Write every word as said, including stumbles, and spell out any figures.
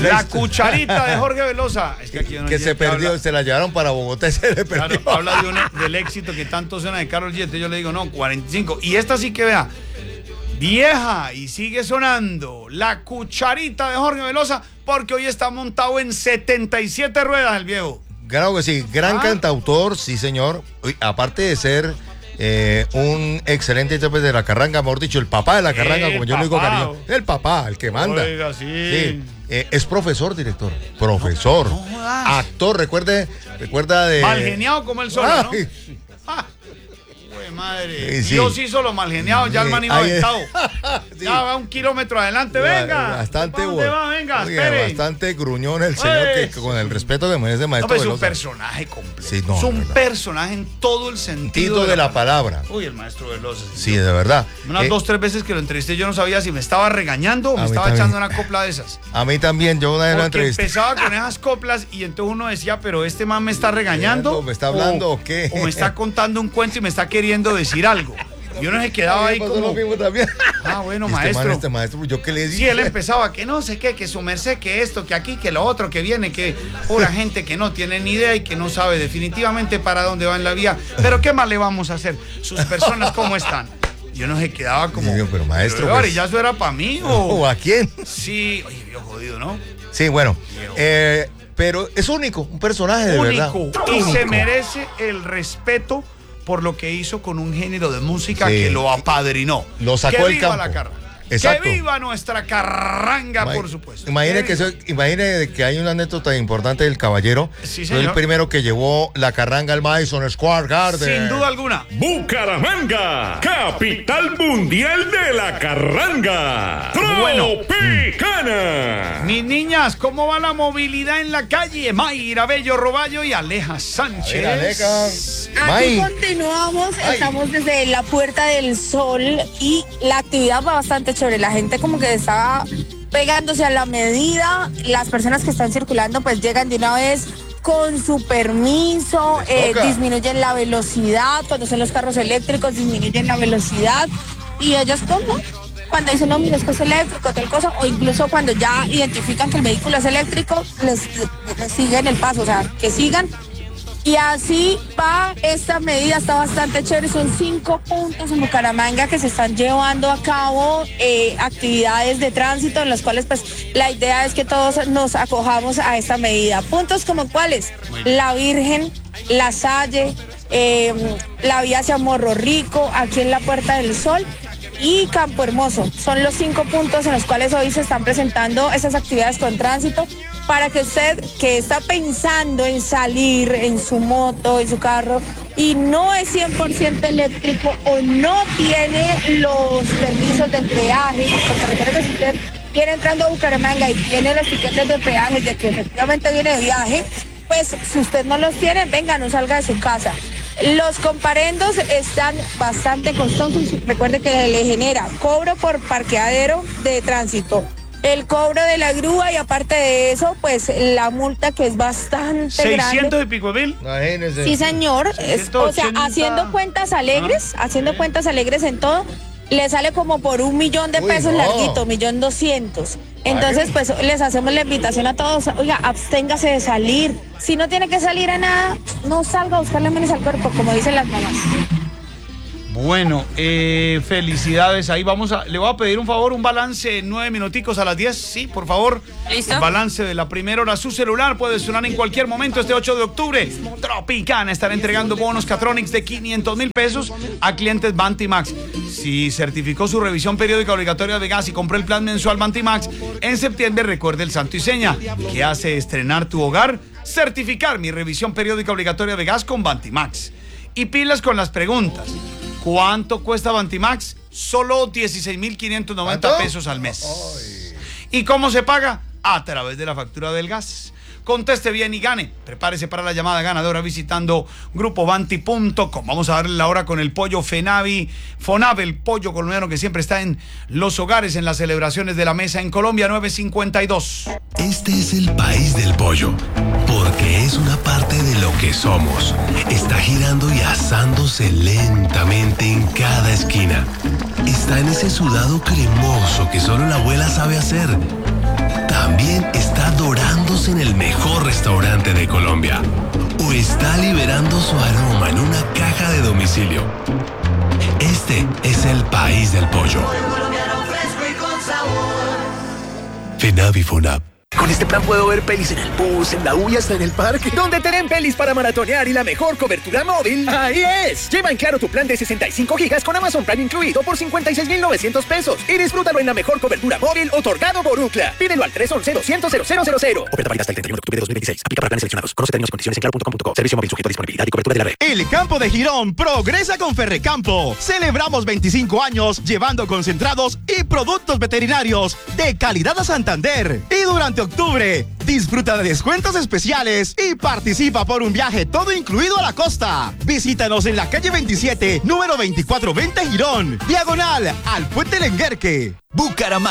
La cucharita de Jorge Velosa. Es que, aquí no que se perdió, habla, se la llevaron para Bogotá y se le perdió. Claro, habla de un, del éxito que tanto suena de Karol G. Entonces yo le digo, no, cuarenta y cinco. Y esta sí que vea, vieja y sigue sonando. La cucharita de Jorge Velosa, porque hoy está montado en setenta y siete ruedas el viejo. Claro que sí, gran ah. cantautor, sí señor. Aparte de ser eh, un excelente intérprete de la carranga, mejor dicho, el papá de la carranga, como yo le digo cariño. El papá, el que manda. Oiga, sí. sí. Eh, es profesor, director. Profesor. No, no actor, recuerde, recuerda de. Mal geniado como el solo, ¿no? Ah. Madre, sí, Dios sí. hizo lo mal geniado, ya el man iba aventado. Sí. Ya va un kilómetro adelante, venga. Bastante bueno. Va? Venga, Oiga, bastante gruñón el señor, que, que con el respeto que merece maestro. No, pero es un personaje completo. Sí, no, es un verdad. personaje en todo el sentido de, de la, la palabra. Uy, el maestro Velosa. Sí, de verdad. Unas eh, dos, tres veces que lo entrevisté, yo no sabía si me estaba regañando o me estaba también. echando una copla de esas. A mí también, yo una vez lo entrevisté. Empezaba con esas coplas y entonces uno decía, pero este man me está regañando. ¿Me está hablando o, o qué? O me está contando un cuento y me está queriendo decir algo. Y uno se quedaba ahí como... Ah, bueno, este maestro. Man, este maestro, ¿yo qué le dije? Sí, él empezaba que no sé qué, que su merced, que esto, que aquí, que lo otro, que viene, que pura gente que no tiene ni idea y que no sabe definitivamente para dónde va en la vía. Pero ¿qué más le vamos a hacer? Sus personas, ¿cómo están? Y uno se quedaba como... Sí, pero maestro... Pero, pues, ¿ya eso era para mí o...? ¿O a quién? Sí, oye, viejo jodido, ¿no? Sí, bueno, eh, pero es único, un personaje de único, verdad. Único, y se merece el respeto por lo que hizo con un género de música sí. que lo apadrinó. Lo sacó del campo. La carranga. Exacto. Que viva nuestra carranga, Ima por supuesto. Imagine que, eso, imagine que hay una anécdota importante del caballero. Sí, fue el primero que llevó la carranga al Madison Square Garden. Sin duda alguna. Bucaramanga, capital mundial de la carranga. Tropicana. Mm. Mis niñas, ¿cómo va la movilidad en la calle? Mayra Bello Roballo y Aleja Sánchez. A ver, Aleja. Aquí May. continuamos, Ay. estamos desde la Puerta del Sol y la actividad va bastante chévere. La gente como que estaba pegándose a la medida. Las personas que están circulando pues llegan de una vez con su permiso, eh, disminuyen la velocidad. Cuando son los carros eléctricos disminuyen la velocidad y ellos como cuando dicen no, mira, esto es eléctrico, tal cosa, o incluso cuando ya identifican que el vehículo es eléctrico, les, les siguen el paso, o sea, que sigan. Y así va esta medida, está bastante chévere. Son cinco puntos en Bucaramanga que se están llevando a cabo eh, actividades de tránsito en las cuales pues la idea es que todos nos acojamos a esta medida. Puntos como cuáles: La Virgen, La Salle, eh, la vía hacia Morro Rico, aquí en la Puerta del Sol y Campo Hermoso. Son los cinco puntos en los cuales hoy se están presentando esas actividades con tránsito, para que usted que está pensando en salir en su moto, en su carro, y no es cien por ciento eléctrico o no tiene los permisos del peaje, porque recuerde que si usted viene entrando a Bucaramanga y tiene los tiquetes de peaje de que efectivamente viene de viaje, pues si usted no los tiene, venga, no salga de su casa. Los comparendos están bastante costosos. Recuerde que le genera cobro por parqueadero de tránsito, el cobro de la grúa y aparte de eso, pues la multa que es bastante seiscientos grande. Y pico mil. Imagínese. Sí, señor. Es, o sea, haciendo cuentas alegres, ah, haciendo sí. cuentas alegres en todo, le sale como por un millón de pesos Uy, no. larguito, millón doscientos. Entonces, pues les hacemos la invitación a todos, oiga, absténgase de salir. Si no tiene que salir a nada, no salga a buscarle menos al cuerpo, como dicen las mamás. Bueno, eh, felicidades. Ahí vamos a... Le voy a pedir un favor, un balance en nueve minuticos a las diez. Sí, por favor. ¿Listo? El balance de la primera hora. Su celular puede sonar en cualquier momento este ocho de octubre. Tropicana estará entregando bonos Catronics de quinientos mil pesos a clientes Bantimax. Si certificó su revisión periódica obligatoria de gas y compró el plan mensual Bantimax, en septiembre recuerde el santo y seña que hace estrenar tu hogar. Certificar mi revisión periódica obligatoria de gas con Bantimax. Y pilas con las preguntas. ¿Cuánto cuesta Bantimax? Solo dieciséis mil quinientos noventa pesos al mes. Ay. ¿Y cómo se paga? A través de la factura del gas. Conteste bien y gane. Prepárese para la llamada ganadora visitando grupo banti punto com. Vamos a darle la hora con el pollo Fenavi, Fonave, el pollo colombiano que siempre está en los hogares, en las celebraciones de la mesa en Colombia, nueve cincuenta y dos. Este es el país del pollo, porque es una parte de lo que somos. Está girando y asándose lentamente en cada esquina. Está en ese sudado cremoso que solo la abuela sabe hacer. También está restaurante de Colombia o está liberando su aroma en una caja de domicilio. Este es el país del pollo. FENAVI FONAP. Con este plan puedo ver pelis en el bus, en la U y hasta en el parque. ¿Dónde tienen pelis para maratonear y la mejor cobertura móvil? ¡Ahí es! Lleva en Claro tu plan de sesenta y cinco gigas con Amazon Prime incluido por cincuenta y seis mil novecientos pesos. Y disfrútalo en la mejor cobertura móvil otorgado por Ookla. Pídelo al tres once, doscientos, cero cero cero cero. Oferta válida hasta el treinta y uno de octubre de dos mil veintiséis. Aplica para planes seleccionados. Conoce términos y condiciones en claro punto com punto co. Servicio móvil sujeto a disponibilidad y cobertura de la red. El campo de Girón progresa con Ferrecampo. Celebramos veinticinco años llevando concentrados y productos veterinarios de calidad a Santander. Y durante octubre, disfruta de descuentos especiales y participa por un viaje todo incluido a la costa. Visítanos en la calle veintisiete, número veinticuatrocientos veinte Girón, diagonal al Puente Lenguerque. Bucaramanga.